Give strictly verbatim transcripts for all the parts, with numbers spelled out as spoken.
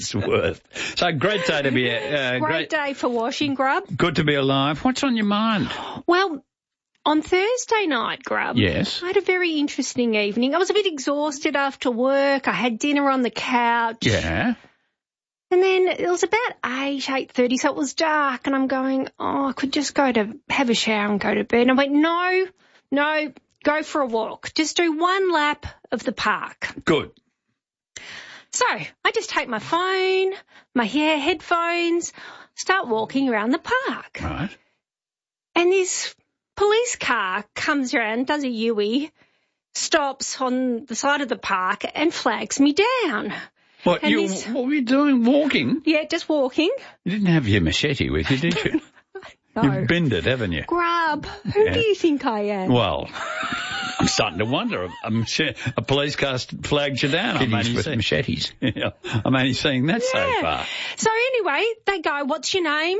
it's worth. So great day to be uh, great, great day for washing, Grub. Good to be alive. What's on your mind? Well, on Thursday night, Grub, yes, I had a very interesting evening. I was a bit exhausted after work. I had dinner on the couch. Yeah. And then it was about eight, eight thirty, so it was dark, and I'm going, oh, I could just go to have a shower and go to bed. And I went, no, no, go for a walk. Just do one lap of the park. Good. So I just take my phone, my hair, headphones, start walking around the park. Right. And this police car comes around, does a U-ey, stops on the side of the park and flags me down. What, you, this, what were you doing, walking? Yeah, just walking. You didn't have your machete with you, did you? No. You've binned it, haven't you? Grub, who yeah. do you think I am? Well, I'm starting to wonder. I'm sure a police car flagged you down. I'm only with seeing, machetes. Yeah, I'm only seeing that yeah. so far. So anyway, they go, what's your name?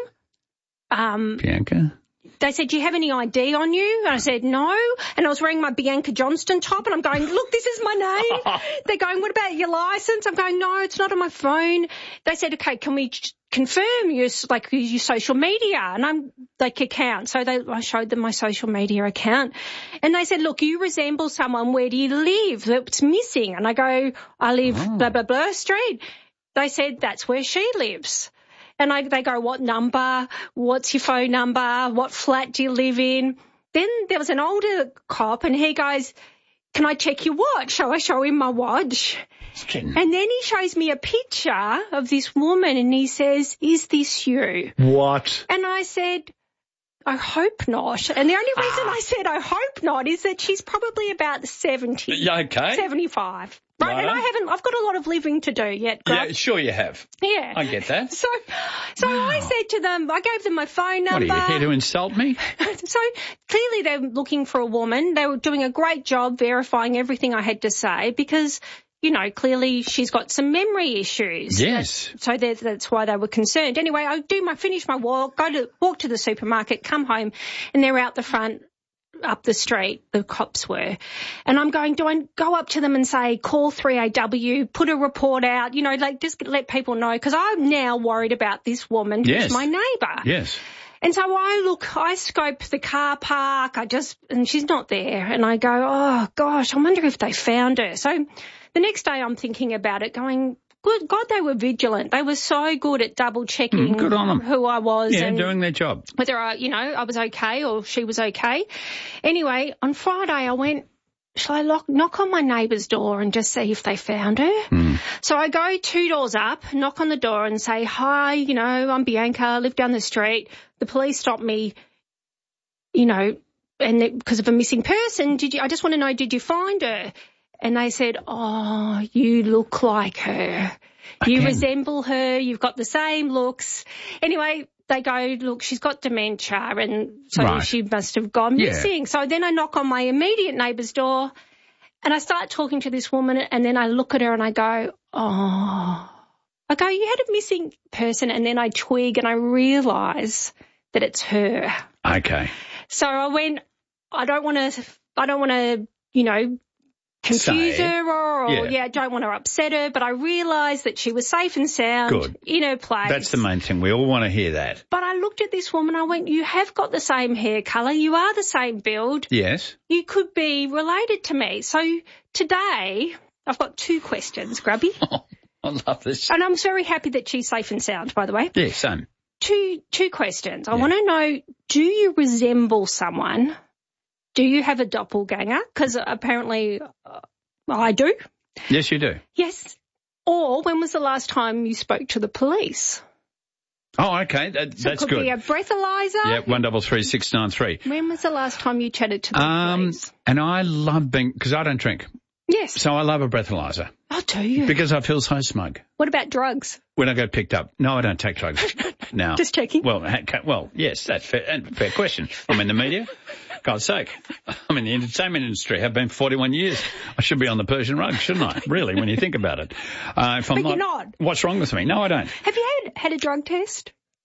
Um, Bianca. They said, do you have any I D on you? And I said, no. And I was wearing my Bianca Johnston top, and I'm going, look, this is my name. They're going, what about your license? I'm going, no, it's not on my phone. They said, okay, can we confirm your, like, your social media? And I'm like, account. So they, I showed them my social media account. And they said, look, you resemble someone. Where do you live? It's missing. And I go, I live oh. blah, blah, blah street. They said, that's where she lives. And I, they go, what number? What's your phone number? What flat do you live in? Then there was an older cop, and he goes, can I check your watch? So I show him my watch. And then he shows me a picture of this woman, and he says, is this you? What? And I said, I hope not. And the only reason ah. I said I hope not is that she's probably about seventy. Yeah, okay. seventy-five. Right, right, and I haven't, I've got a lot of living to do yet, Grub. Yeah, sure you have. Yeah. I get that. So, so wow. I said to them, I gave them my phone number. What, are you here to insult me? So clearly they're looking for a woman. They were doing a great job verifying everything I had to say because, you know, clearly she's got some memory issues. Yes. So that's why they were concerned. Anyway, I do my, finish my walk, go to, walk to the supermarket, come home, and they're out the front, up the street, the cops were. And I'm going, do I go up to them and say, call three A W, put a report out, you know, like just let people know, because I'm now worried about this woman yes. who's my neighbour. Yes. And so I look, I scope the car park, I just, and she's not there. And I go, oh gosh, I wonder if they found her. So the next day I'm thinking about it, going, good God, they were vigilant. They were so good at double checking mm, good on them. who I was. Yeah, and doing their job. Whether I, you know, I was okay or she was okay. Anyway, on Friday I went, shall I lock, knock on my neighbour's door and just see if they found her? Mm. So I go two doors up, knock on the door and say, hi, you know, I'm Bianca, I live down the street. The police stopped me, you know, and because of a missing person. Did you? I just want to know, did you find her? And they said, oh, you look like her. You Again. resemble her. You've got the same looks. Anyway, they go, look, she's got dementia, and so right. she must have gone yeah. missing. So then I knock on my immediate neighbour's door, and I start talking to this woman, and then I look at her and I go, oh. I go, you had a missing person, and then I twig and I realise that it's her. Okay. So I went, I don't want to, I don't want to, you know, confuse Say. her or, or yeah. yeah, I don't want to upset her, but I realised that she was safe and sound Good. in her place. That's the main thing. We all want to hear that. But I looked at this woman, I went, you have got the same hair colour, you are the same build. Yes. You could be related to me. So today I've got two questions, Grubby. Oh, I love this. And I'm very happy that she's safe and sound, by the way. Yeah, same. Two, two questions. I yeah. want to know, do you resemble someone? Do you have a doppelganger? Because apparently uh, I do. Yes, you do. Yes. Or when was the last time you spoke to the police? Oh, okay. That, so that's it could good. be a breathalyzer. Yeah, one double three six nine three. When was the last time you chatted to the um, police? And I love being, because I don't drink. Yes. So I love a breathalyzer. Oh, do you? Because I feel so smug. What about drugs? When I get picked up. No, I don't take drugs now. Just checking. Well, well, yes, that's fair, fair question. I'm in the media. God's sake. I'm in the entertainment industry. I've been for forty-one years. I should be on the Persian rug, shouldn't I? Really, when you think about it. Uh, if I'm but not, you're not. What's wrong with me? No, I don't. Have you had, had a drug test?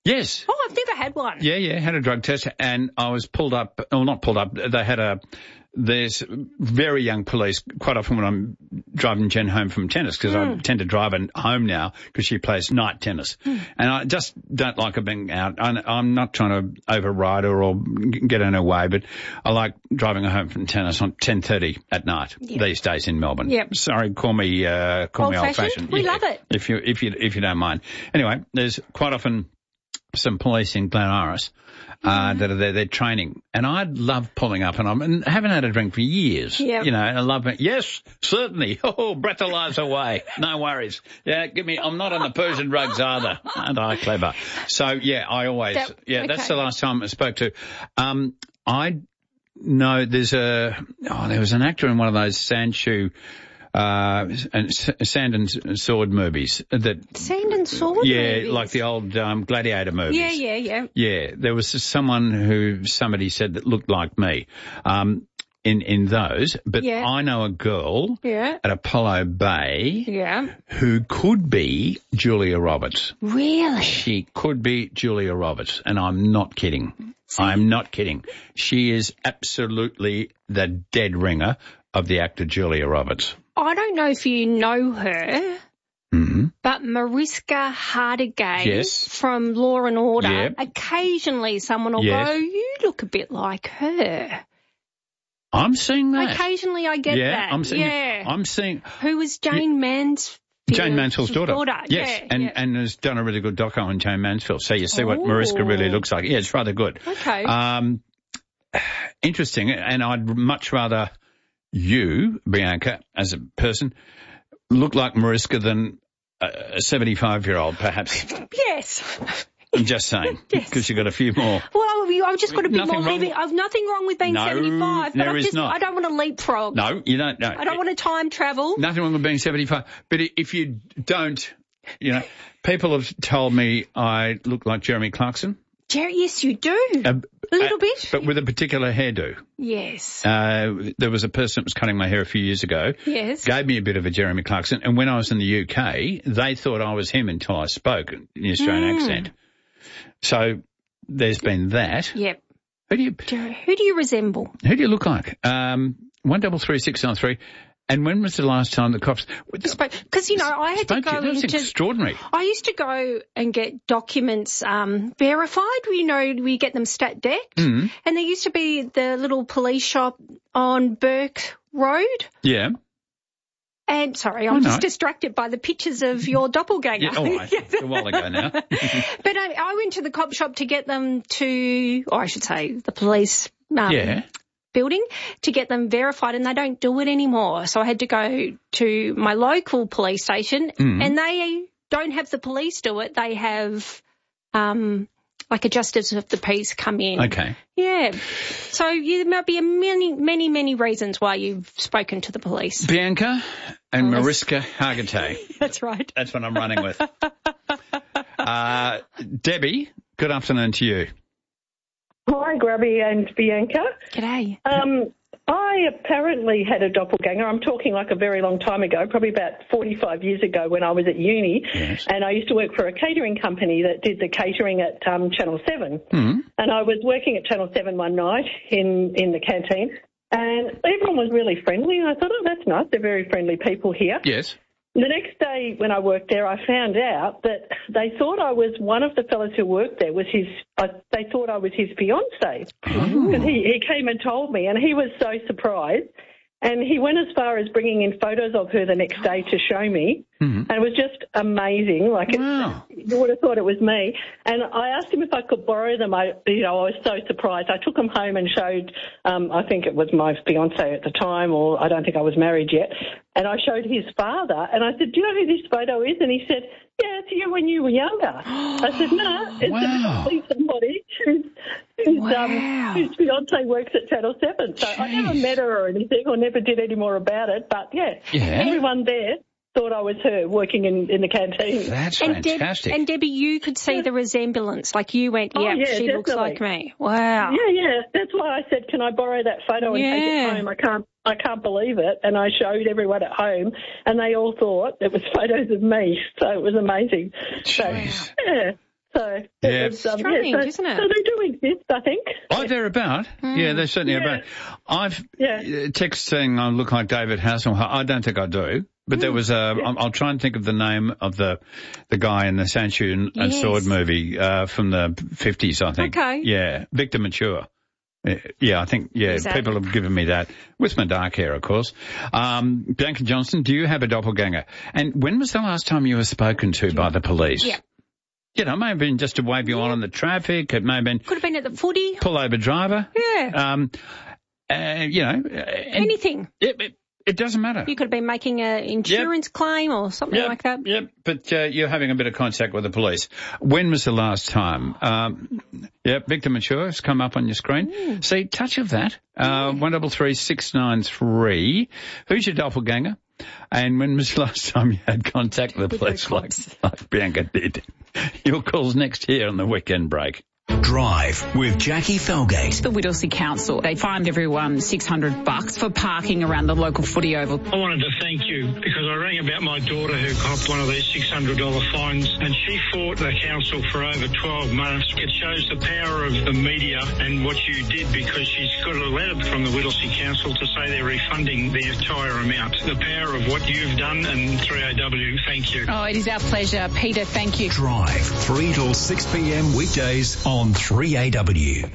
Yes. Oh, I've never had one. Yeah, yeah, had a drug test, and I was pulled up, well, not pulled up, they had a, there's very young police, quite often when I'm driving Jen home from tennis, because mm. I tend to drive her home now because she plays night tennis. Mm. And I just don't like her being out. I, I'm not trying to override her or get in her way, but I like driving her home from tennis on ten thirty at night yep. these days in Melbourne. Yep. Sorry, call me, uh, call me old-fashioned. We yeah, love it. If you, if you, if you don't mind. Anyway, there's quite often some police in Glen Iris uh, mm. that are there, they're training. And I love pulling up, and, I'm, and I haven't had a drink for years. Yep. You know, and I love it. Yes, certainly. Oh, breathalyze away. No worries. Yeah, give me, I'm not on the Persian drugs either. Aren't I clever? So, yeah, I always, that, yeah, okay. that's the last time I spoke to. Um, I know there's a, oh, there was an actor in one of those Sandshoe Uh, and Sand and Sword movies. That Sand and Sword yeah, movies? like the old um, Gladiator movies. Yeah, yeah, yeah. Yeah, there was someone who somebody said that looked like me um, in, in those. But yeah. I know a girl yeah. at Apollo Bay yeah. who could be Julia Roberts. Really? She could be Julia Roberts, and I'm not kidding. See? I'm not kidding. She is absolutely the dead ringer of the actor Julia Roberts. I don't know if you know her, mm-hmm. but Mariska Hargitay yes. from Law and Order, yep. occasionally someone will yes. go, you look a bit like her. I'm seeing that. Occasionally I get yeah, that. I'm seeing, yeah, I'm seeing. Who was Jane yeah. Mansfield? Jane Mansfield's daughter. daughter. Yes, yeah, and, yeah. and has done a really good doco on Jane Mansfield. So you see oh. what Mariska really looks like. Yeah, it's rather good. Okay. Um, interesting, and I'd much rather you, Bianca, as a person, look like Mariska than a seventy-five-year-old, perhaps. Yes. I'm just saying, because yes. you've got a few more. Well, I've just got a bit nothing more wrong. living. I've nothing wrong with being no, seventy-five, but there I've is just, not. I don't want to leapfrog. No, you don't. No, I don't want to time travel. Nothing wrong with being seventy-five, but if you don't, you know, people have told me I look like Jeremy Clarkson. Jerry, yes, you do. Uh, a little uh, bit. But with a particular hairdo. Yes. Uh, there was a person that was cutting my hair a few years ago. Yes. Gave me a bit of a Jeremy Clarkson. And when I was in the U K, they thought I was him until I spoke in the Australian mm. accent. So there's been that. Yep. Who do you, Jerry, who do you resemble? Who do you look like? Um, one double three six nine three. And when was the last time the cops... Because, you know, I had to go to, into... That's extraordinary. I used to go and get documents um, verified. You know, we get them stat decked. Mm. And there used to be the little police shop on Burke Road. Yeah. And, sorry, I'm oh, just no. distracted by the pictures of your doppelganger. Yeah, all right. A while ago now. But I, I went to the cop shop to get them to... Or I should say, the police... Um, yeah. building to get them verified, and they don't do it anymore. So I had to go to my local police station mm. and they don't have the police do it. They have um like a justice of the peace come in. Okay. Yeah. So yeah, there might be a many, many, many reasons why you've spoken to the police. Bianca and oh, Mariska Hargitay. That's right. That's what I'm running with. uh, Debbie, good afternoon to you. Hi, Grubby and Bianca. G'day. Um, I apparently had a doppelganger. I'm talking like a very long time ago, probably about forty-five years ago when I was at uni. Yes. And I used to work for a catering company that did the catering at um, Channel seven. Mm. And I was working at Channel seven one night in, in the canteen, and everyone was really friendly. And I thought, oh, that's nice. They're very friendly people here. Yes. The next day when I worked there, I found out that they thought I was one of the fellas who worked there was his, uh, they thought I was his fiancée. Oh. And he, he came and told me, and he was so surprised. And he went as far as bringing in photos of her the next day to show me. Mm-hmm. And it was just amazing. Like, wow. it, you would have thought it was me. And I asked him if I could borrow them. I, you know, I was so surprised. I took them home and showed, um, I think it was my fiancé at the time, or I don't think I was married yet. And I showed his father, and I said, do you know who this photo is? And he said, yeah, it's you when you were younger. I said, no, it's wow. actually somebody who's, who's, wow. um, whose fiancé works at Channel seven. So Jeez. I never met her or anything, or never did any more about it. But, yeah, yeah. everyone there thought I was her working in, in the canteen. That's and fantastic. Deb, and Debbie, you could see yeah. the resemblance. Like you went, oh, yeah, yeah, she definitely. looks like me. Wow. Yeah, yeah. That's why I said, can I borrow that photo and yeah. take it home? I can't. I can't believe it. And I showed everyone at home, and they all thought it was photos of me. So it was amazing. Jeez. So, yeah. So So yeah. it was, um, strange, yeah, so, isn't it? So they do exist, I think. Oh, they're about. Mm. Yeah, they're certainly yeah. about. I've yeah. text saying I look like David Hasselhoff. I don't think I do. But mm. there was a, yeah. I'll try and think of the name of the the guy in the Sancho and yes. Sword movie uh, from the fifties, I think. Okay. Yeah, Victor Mature. Yeah, I think, yeah, exactly. People have given me that. With my dark hair, of course. Um, Bianca Johnston, do you have a doppelganger? And when was the last time you were spoken to by the police? Yeah. You know, it may have been just to wave you yeah. on in the traffic. It may have been... Could have been at the footy. Pull over driver. Yeah. Um, uh, you know... Anything. It, it, it doesn't matter. You could have been making an insurance yep. claim or something yep. like that. Yep, but uh, you're having a bit of contact with the police. When was the last time? Um, yep, Victor Mature has come up on your screen. Mm. See, touch of that. Uh, one double three six nine three. Who's your doppelganger? And when was the last time you had contact with the police like, like Bianca did? Your call's next here on the Weekend Break. Drive with Jackie Felgate. The Whittlesea Council, they fined everyone six hundred bucks for parking around the local footy oval. I wanted to thank you because I rang about my daughter who copped one of these six hundred dollars fines and she fought the council for over twelve months. It shows the power of the media and what you did because she's got a letter from the Whittlesea Council to say they're refunding the entire amount. The power of what you've done and three A W, thank you. Oh, it is our pleasure. Peter, thank you. Drive, three till six p.m. weekdays on three A W.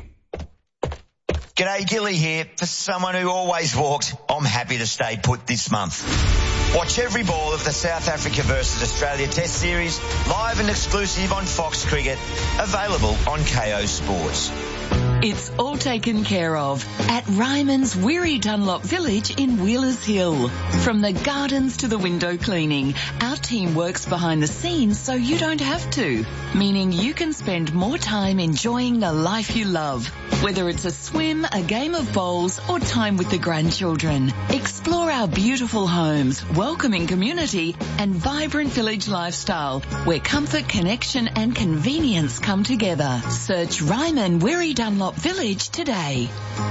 G'day, Gilly here. For someone who always walked, I'm happy to stay put this month. Watch every ball of the South Africa versus Australia Test Series live and exclusive on Fox Cricket, available on K O Sports. It's all taken care of at Ryman's Weary Dunlop Village in Wheelers Hill. From the gardens to the window cleaning, our team works behind the scenes so you don't have to, meaning you can spend more time enjoying the life you love. Whether it's a swim, a game of bowls, or time with the grandchildren. Explore our beautiful homes, welcoming community, and vibrant village lifestyle, where comfort, connection, and convenience come together. Search Ryman Weary Dunlop Village today.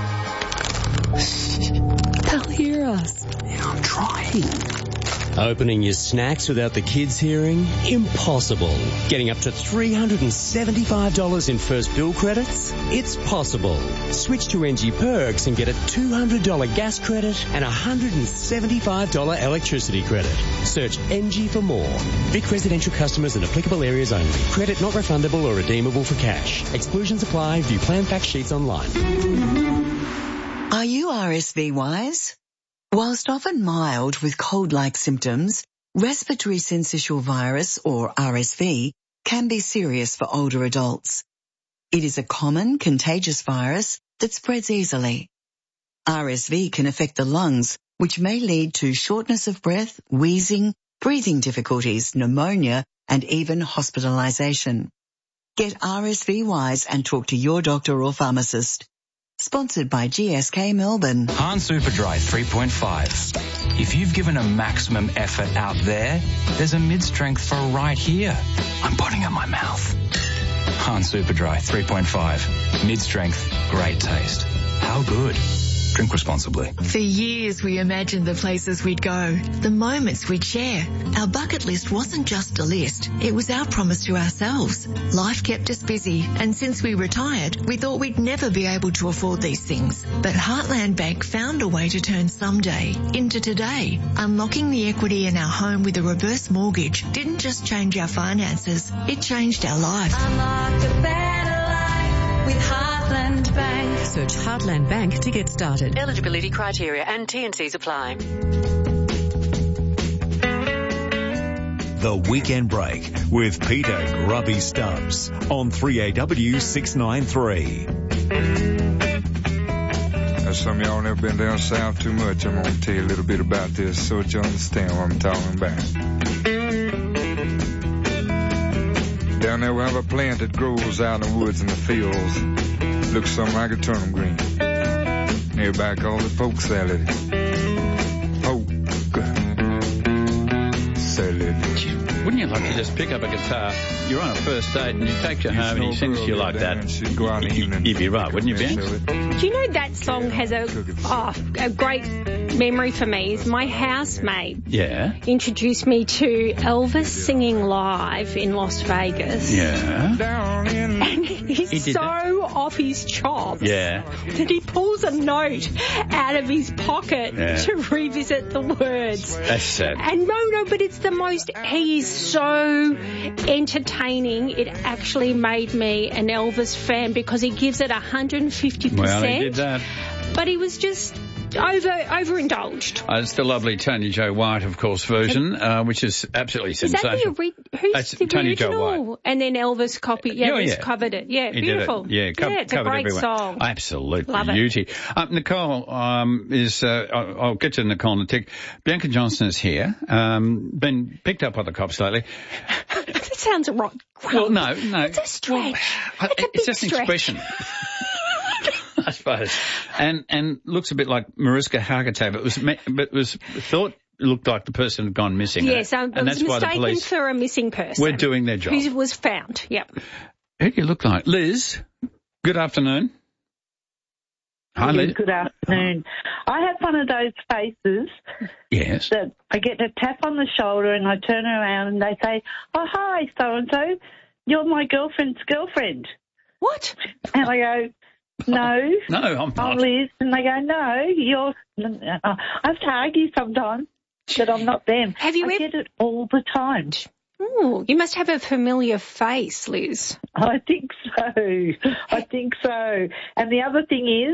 They'll hear us. Yeah, I'm trying. Opening your snacks without the kids hearing? Impossible. Getting up to three hundred seventy-five dollars in first bill credits? It's possible. Switch to N G Perks and get a two hundred dollars gas credit and a one hundred seventy-five dollars electricity credit. Search N G for more. Vic residential customers in applicable areas only. Credit not refundable or redeemable for cash. Exclusions apply. View plan fact sheets online. Are you R S V wise? Whilst often mild with cold-like symptoms, respiratory syncytial virus, or R S V, can be serious for older adults. It is a common, contagious virus that spreads easily. R S V can affect the lungs, which may lead to shortness of breath, wheezing, breathing difficulties, pneumonia, and even hospitalization. Get R S V wise and talk to your doctor or pharmacist. Sponsored by G S K Melbourne. Hahn Superdry three point five. If you've given a maximum effort out there, there's a mid-strength for right here. I'm putting it in my mouth. Hahn Superdry three point five. Mid-strength, great taste. How good? Drink responsibly. For years we imagined the places we'd go, the moments we'd share. Our bucket list wasn't just a list, it was our promise to ourselves. Life kept us busy, and since we retired, we thought we'd never be able to afford these things. But Heartland Bank found a way to turn someday into today. Unlocking the equity in our home with a reverse mortgage didn't just change our finances, it changed our life. Unlock a better life with Heartland Bank. Search Heartland Bank to get started. Eligibility criteria and T and Cs apply. The Weekend Break with Peter Grubby Stubbs on three A W six ninety-three. Now, some of y'all never been down south too much. I'm going to tell you a little bit about this so that you understand what I'm talking about. Down there we have a plant that grows out in the woods and the fields. Looks something like a turnip green. Nearby called it folk salad. Folk salad. Wouldn't you like to just pick up a guitar? You're on a first date and you take you home and he sings to you like that. Go out in the evening. You'd be right, wouldn't you, Ben? Do you know that song has a oh, a great memory for me is my housemate Yeah. introduced me to Elvis singing live in Las Vegas. Yeah. And he's He did so that? off his chops Yeah. that he pulls a note out of his pocket Yeah. to revisit the words. That's sad. And no, no, but it's the most, he is so entertaining. It actually made me an Elvis fan because he gives it one hundred fifty percent. Well, he did that. But he was just over overindulged. Uh, it's the lovely Tony Joe White, of course, version, uh, which is absolutely Is that sensational. the ori- who's That's the Tony Joe original? White. And then Elvis copied. Yeah, Oh, Elvis yeah. covered it. Yeah, He beautiful. Did it. Yeah, co- yeah, it's a covered great everyone. song. Absolutely Love it. beauty. Uh, Nicole um, is. Uh, I'll, I'll get to Nicole in a tick. Bianca Johnson is here. Um, been picked up by the cops lately. That sounds right. Well, no, no. It's a stretch. Well, It's a it's big just an stretch. expression. I suppose, and and looks a bit like Mariska Hargitay, but was me- but was thought looked like the person had gone missing. Yes, um, and it was that's why the mistaken police for a missing person. were doing their job. Who was found. Yep. Who do you look like, Liz? Good afternoon. Hi, Liz. Good afternoon. I have one of those faces Yes. that I get a tap on the shoulder and I turn around and they say, "Oh, hi, so-and-so, you're my girlfriend's girlfriend." What? And I go, "No, No, I'm I'm not. Liz." And they go, "No, you're..." I have to argue sometimes that I'm not them. Have you I ever- get it all the time. Ooh, you must have a familiar face, Liz. I think so. I think so. And the other thing is,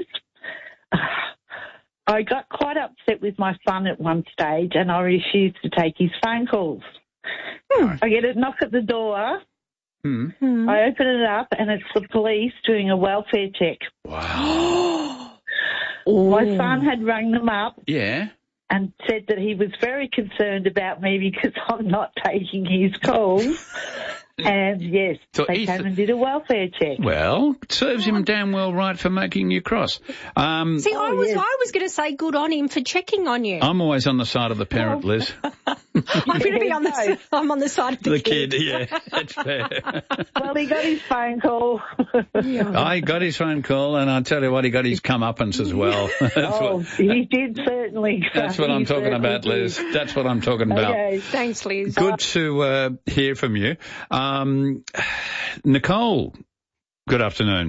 I got quite upset with my son at one stage and I refused to take his phone calls. Hmm. I get a knock at the door. Hmm. I open it up and it's the police doing a welfare check. Wow. My son had rung them up Yeah. and said that he was very concerned about me because I'm not taking his calls. And yes, So they he came th- and did a welfare check. Well, it serves him damn well right for making you cross. Um, See, I was I was going to say good on him for checking on you. I'm always on the side of the parent, Liz. I'm going to be on the I'm on the side of the, The kid, yeah, that's fair. Well, he got his phone call. I got his phone call, and I tell you what, he got his comeuppance as well. that's, Oh, what, he did certainly. that's what He I'm talking certainly about, did. Liz. That's what I'm talking about. Okay. Thanks, Liz. Good to uh, hear from you. Um, Nicole, good afternoon.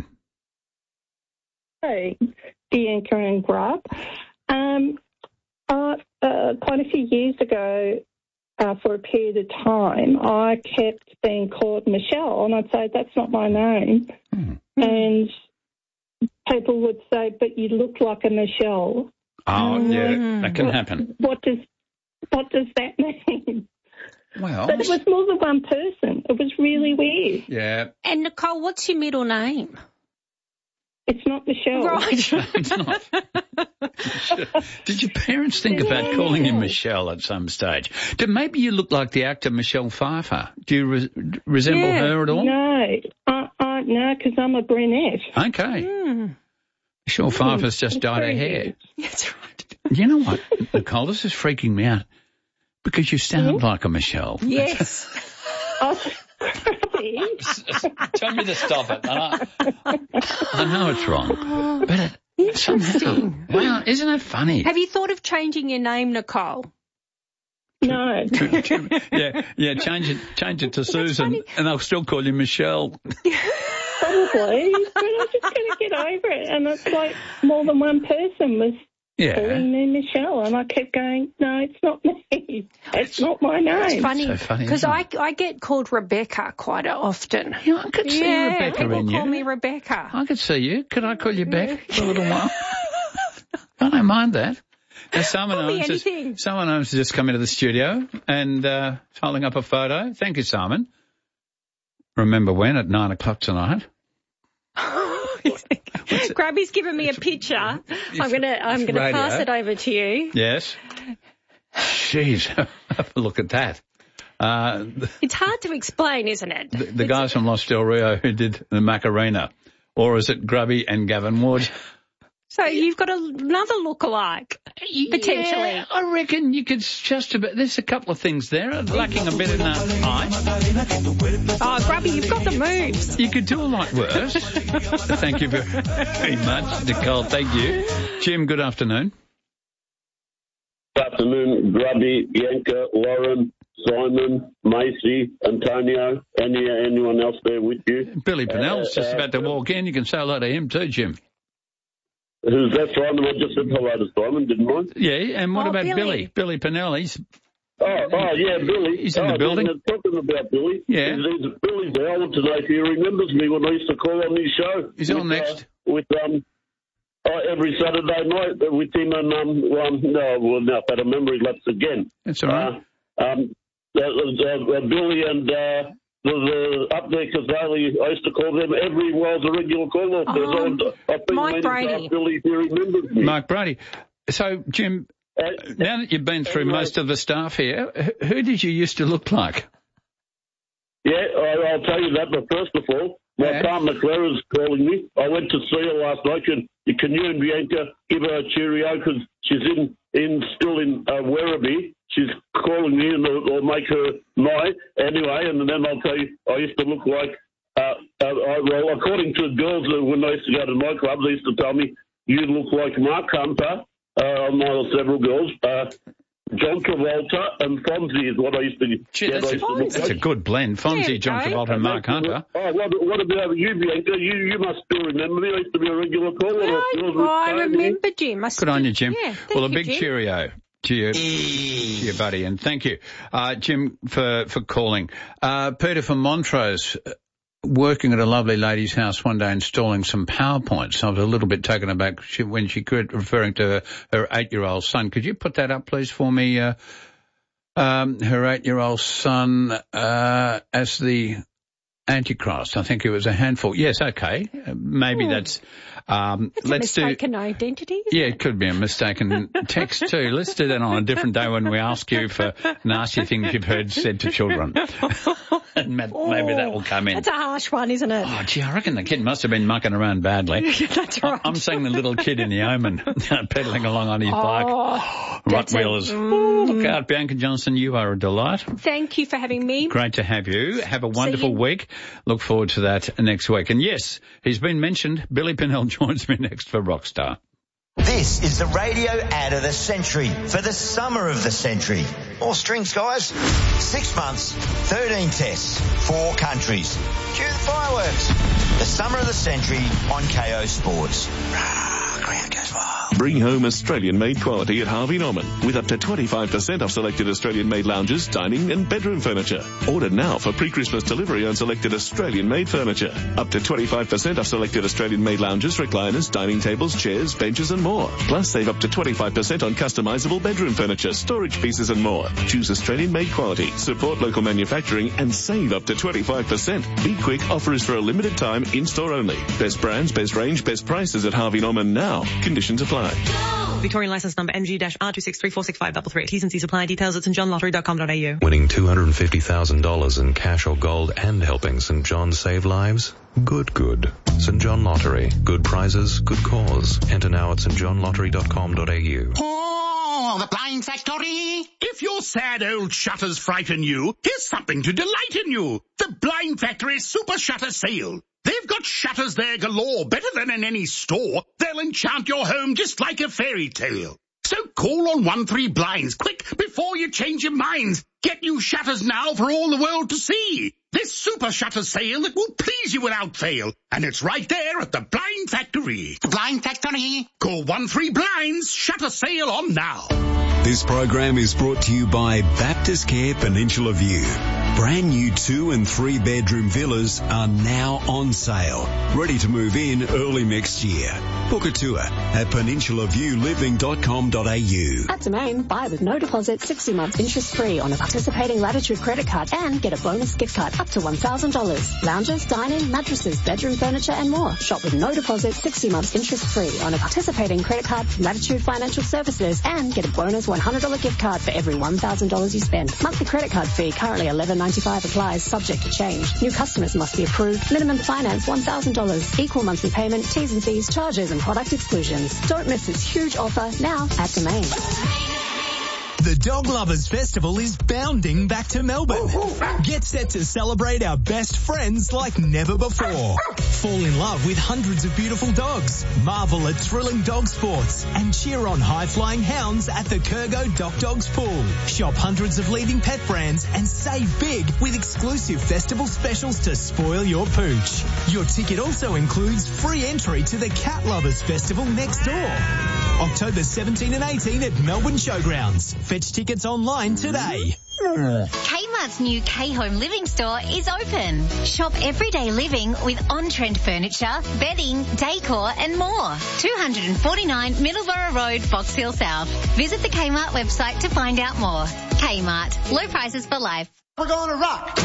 Hey, Bianca and Grub. Um, uh, uh, quite a few years ago, uh, for a period of time, I kept being called Michelle, and I'd say, that's not my name. Hmm. And people would say, but you look like a Michelle. Oh, yeah, Mm. that can happen. What does what does that mean? Well, But it was more than one person. It was really weird. yeah. And Nicole, what's your middle name? It's not Michelle. Right. It's not. Did your parents think about calling you Michelle at some stage? Did, maybe you look like the actor Michelle Pfeiffer. Do you re- resemble Yeah, her at all? No, uh, uh, no, because I'm a brunette. Okay. Mm. Michelle Pfeiffer's just It's dyed her very hair. weird. That's right. You know what, Nicole, this is freaking me out because you sound like a Michelle. Yes. Oh, Tell me to stop it. I, I know it's wrong, but it, Interesting. somehow, wow, isn't it funny? Have you thought of changing your name, Nicole? no. yeah, yeah. Change it, change it to Susan, and they'll still call you Michelle. Probably, but I'm just going to get over it. And it's like more than one person was Yeah. calling me Michelle, and I kept going, no, it's not me. It's not my name. It's funny So funny, because isn't I, it? I get called Rebecca quite often. Yeah, I could see yeah, Rebecca people in call you. me Rebecca. I could see you. Could I call you Beck for a little while? I don't mind that. Now, Simon Call me Owens, has, anything. Simon Owens has just come into the studio and uh, holding up a photo. Thank you, Simon. Remember when? At nine o'clock tonight. Grubby's given me a picture. I'm gonna I'm gonna radio. pass it over to you. Yes. Jeez, have a look at that. Uh, the, It's hard to explain, isn't it? the, the guys from Los Del Rio who did the Macarena, or is it Grubby and Gavin Wood? So you've got a, another lookalike, potentially. Yeah, I reckon you could just about. There's a couple of things there lacking a bit in that eye. Oh, Grubby, you've got the moves. You could do a lot worse. Thank you very, very much, Nicole. Thank you, Jim. Good afternoon. afternoon, Grubby, Yanka, Lauren, Simon, Macy, Antonio, any anyone else there with you? Billy Pennell's uh, just about to walk in. You can say hello to him too, Jim. Who's that, Simon? I just said hello to Simon, didn't I? Yeah, and what oh, about Billy? Billy? Billy Pennell, he's... Oh, oh, yeah, Billy. He's in oh, the building. I'm talking about Billy. Yeah. He's, he's, Billy's there. I want to know if he remembers me when I used to call on his show. He's on next. Uh, with, um, uh, every Saturday night with him and, um, um no, well, now I've had a memory lapse again. That's all right. Uh, um, uh, uh, Billy and, uh, the, the up there, Kazali, I used to call them every while a regular caller. Oh, I've been Mike waiting Brady. to ask Billy if he remembers me. Mark Brady. So, Jim, uh, now that you've been through anyway, most of the staff here, who, who did you used to look like? Yeah, I, I'll tell you that, but first of all, my Yeah. partner Clara's calling me. I went to see her last night. Can, can you and Bianca give her a cheerio because she's in, in still in uh, Werribee. She's calling me and I'll make her night anyway. And then I'll tell you, I used to look like, uh, uh, I, well, according to the girls uh, when I used to go to my club, they used to tell me, you look like Mark Hunter, uh, among several girls. Uh, John Travolta and Fonzie is what I used to Gee, get. that's, I used to look that's a like. good blend. Fonzie, Yeah, John right. Travolta and Mark Hunter. Oh, what, what about you, Bianca? You, you must still remember me. I used to be a regular caller. No, still I with remember Jim. I Good on you, Jim. Yeah, thank well, a you, big Jim. cheerio to you, to you, buddy, and thank you, uh, Jim, for, for calling. Uh, Peter from Montrose, uh, working at a lovely lady's house one day installing some PowerPoints. I was a little bit taken aback she, when she could, referring to her, her eight-year-old son. Could you put that up, please, for me? Uh, um, her eight-year-old son uh, as the Antichrist. I think it was a handful. Yes, okay. Uh, maybe Ooh. that's... Um, It's let's a do. mistaken identity. Yeah, it could be a mistaken text too. Let's do that on a different day when we ask you for nasty things you've heard said to children. And maybe that will come in. That's a harsh one, isn't it? Oh, gee, I reckon the kid must have been mucking around badly. That's right. I'm seeing the little kid in the Omen pedaling along on his bike. Oh, Rottweilers. Oh, look out, Bianca Johnson, you are a delight. Thank you for having me. Great to have you. Have a wonderful you. week. Look forward to that next week. And yes, he's been mentioned. Billy Pennell joins me next for Rockstar. This is the radio ad of the century for the summer of the century. More strings, guys. Six months, thirteen tests, four countries. Cue the fireworks. The summer of the century on K O Sports. Crowd goes wild. Bring home Australian-made quality at Harvey Norman with up to twenty-five percent off selected Australian-made lounges, dining and bedroom furniture. Order now for pre-Christmas delivery on selected Australian-made furniture. Up to twenty-five percent off selected Australian-made lounges, recliners, dining tables, chairs, benches and more. Plus save up to twenty-five percent on customizable bedroom furniture, storage pieces and more. Choose Australian-made quality, support local manufacturing and save up to twenty-five percent. Be quick, offer is for a limited time, in-store only. Best brands, best range, best prices at Harvey Norman now. Conditions apply. Victorian license number M G R two six three four six five three three. T's and C's apply. Details at st john lottery dot com dot a u. Winning two hundred fifty thousand dollars in cash or gold and helping St John save lives? Good, good. St John Lottery. Good prizes, good cause. Enter now at st john lottery dot com dot a u. Oh, the Blind Factory! If your sad old shutters frighten you, here's something to delight in you. The Blind Factory Super Shutter Sale. They've got shutters there galore, better than in any store. They'll enchant your home just like a fairy tale. So call on one three blinds, quick, before you change your minds. Get new shutters now for all the world to see. This super shutter sale that will please you without fail. And it's right there at the Blind Factory. The Blind Factory. Call one three blinds, shutter sale on now. This program is brought to you by Baptist Care Peninsula View. Brand new two and three bedroom villas are now on sale. Ready to move in early next year. Book a tour at peninsula view living dot com dot a u. At Domain, buy with no deposit, sixty months interest free on a participating Latitude credit card and get a bonus gift card up to one thousand dollars. Lounges, dining, mattresses, bedroom furniture and more. Shop with no deposit, sixty months interest free on a participating credit card from Latitude Financial Services and get a bonus one hundred dollars gift card for every one thousand dollars you spend. Monthly credit card fee currently eleven ninety-five applies, subject to change. New customers must be approved. Minimum finance one thousand dollars. Equal monthly payment, T's and C's, charges and product exclusions. Don't miss this huge offer now at Domain. The Dog Lovers Festival is bounding back to Melbourne. Get set to celebrate our best friends like never before. Fall in love with hundreds of beautiful dogs. Marvel at thrilling dog sports and cheer on high-flying hounds at the Kurgo Doc Dogs Pool. Shop hundreds of leading pet brands and save big with exclusive festival specials to spoil your pooch. Your ticket also includes free entry to the Cat Lovers Festival next door. October seventeenth and eighteenth at Melbourne Showgrounds. Fetch tickets online today. Kmart's new K-Home Living Store is open. Shop everyday living with on-trend furniture, bedding, decor and more. two forty-nine Middleborough Road, Box Hill South. Visit the Kmart website to find out more. Kmart. Low prices for life. We're going to rock.